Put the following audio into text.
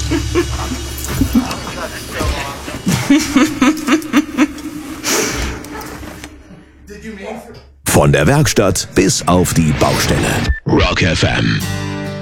Von der Werkstatt bis auf die Baustelle. Rock FM.